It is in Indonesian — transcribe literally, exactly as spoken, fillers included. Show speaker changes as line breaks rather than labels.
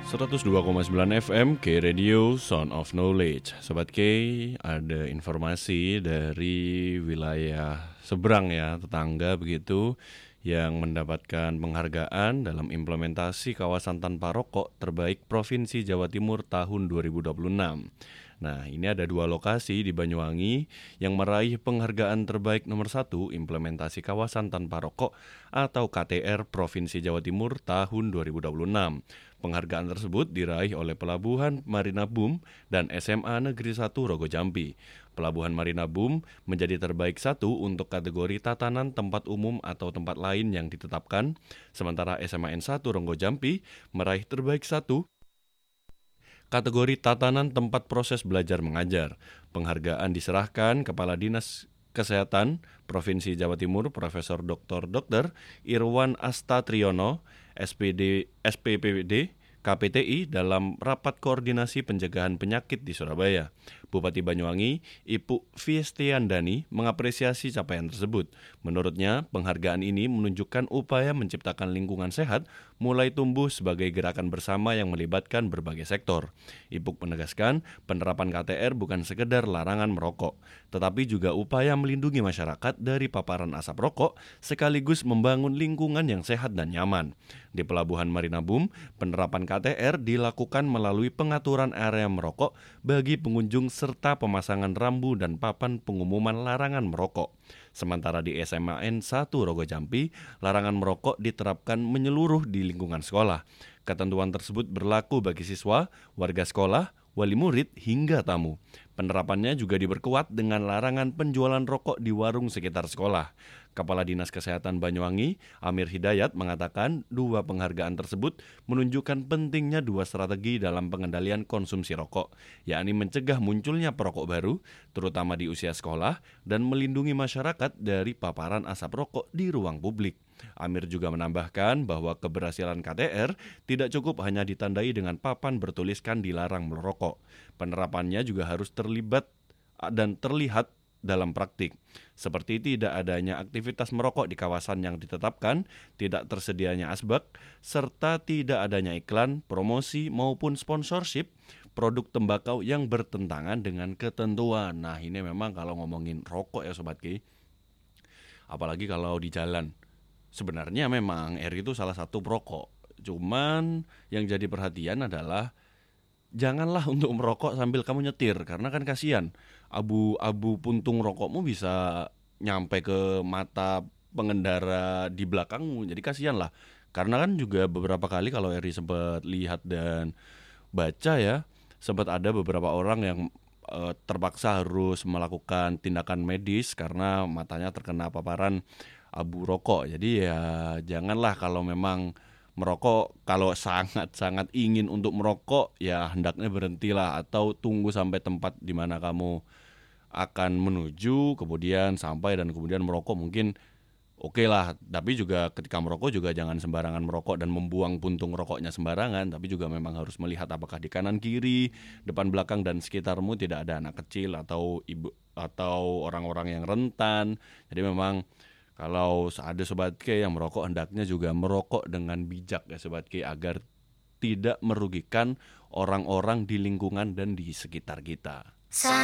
seratus dua koma sembilan F M K Radio Sound of Knowledge. Sobat K, ada informasi dari wilayah seberang ya, tetangga begitu, yang mendapatkan penghargaan dalam implementasi kawasan tanpa rokok terbaik Provinsi Jawa Timur tahun dua ribu dua puluh enam. Nah, ini ada dua lokasi di Banyuwangi yang meraih penghargaan terbaik nomor satu implementasi kawasan tanpa rokok atau K T R Provinsi Jawa Timur tahun dua ribu dua puluh enam. Penghargaan tersebut diraih oleh Pelabuhan Marina Boom dan S M A Negeri satu Rogo Jampi. Pelabuhan Marina Boom menjadi terbaik satu untuk kategori tatanan tempat umum atau tempat lain yang ditetapkan, sementara S M A N satu Rogo Jampi meraih terbaik satu kategori tatanan tempat proses belajar mengajar. Penghargaan diserahkan Kepala Dinas Kesehatan Provinsi Jawa Timur Profesor Doktor Dokter Irwan Astatriono, S P D, S P P D, K P T I dalam rapat koordinasi pencegahan penyakit di Surabaya. Bupati Banyuwangi, Ibu Fiestiandani, mengapresiasi capaian tersebut. Menurutnya, penghargaan ini menunjukkan upaya menciptakan lingkungan sehat mulai tumbuh sebagai gerakan bersama yang melibatkan berbagai sektor. Ibu menegaskan, penerapan K T R bukan sekedar larangan merokok, tetapi juga upaya melindungi masyarakat dari paparan asap rokok sekaligus membangun lingkungan yang sehat dan nyaman. Di Pelabuhan Marina Boom, penerapan K T R dilakukan melalui pengaturan area merokok bagi pengunjung serta pemasangan rambu dan papan pengumuman larangan merokok. Sementara di S M A N satu Rogo Jampi, larangan merokok diterapkan menyeluruh di lingkungan sekolah. Ketentuan tersebut berlaku bagi siswa, warga sekolah, wali murid, hingga tamu. Penerapannya juga diperkuat dengan larangan penjualan rokok di warung sekitar sekolah. Kepala Dinas Kesehatan Banyuwangi, Amir Hidayat, mengatakan dua penghargaan tersebut menunjukkan pentingnya dua strategi dalam pengendalian konsumsi rokok, yakni mencegah munculnya perokok baru, terutama di usia sekolah, dan melindungi masyarakat dari paparan asap rokok di ruang publik. Amir juga menambahkan bahwa keberhasilan K T R tidak cukup hanya ditandai dengan papan bertuliskan dilarang merokok. Penerapannya juga harus terlibat dan terlihat dalam praktik, seperti tidak adanya aktivitas merokok di kawasan yang ditetapkan, tidak tersedianya asbak, serta tidak adanya iklan, promosi maupun sponsorship produk tembakau yang bertentangan dengan ketentuan. Nah, ini memang kalau ngomongin rokok ya Sobat Ki, apalagi kalau di jalan. Sebenarnya memang R itu salah satu perokok, cuman yang jadi perhatian adalah janganlah untuk merokok sambil kamu nyetir, karena kan kasihan abu-abu puntung rokokmu bisa nyampe ke mata pengendara di belakangmu, jadi kasihan lah. Karena kan juga beberapa kali kalau Eri sempat lihat dan baca ya, sempat ada beberapa orang yang e, terpaksa harus melakukan tindakan medis karena matanya terkena paparan abu rokok. Jadi ya janganlah kalau memang merokok, kalau sangat-sangat ingin untuk merokok, ya hendaknya berhentilah atau tunggu sampai tempat di mana kamu akan menuju, kemudian sampai dan kemudian merokok mungkin oke okay lah. Tapi juga ketika merokok juga jangan sembarangan merokok dan membuang puntung rokoknya sembarangan, tapi juga memang harus melihat apakah di kanan kiri, depan belakang dan sekitarmu tidak ada anak kecil atau ibu atau orang-orang yang rentan. Jadi memang kalau ada Sobat K yang merokok, hendaknya juga merokok dengan bijak ya Sobat K, agar tidak merugikan orang-orang di lingkungan dan di sekitar kita.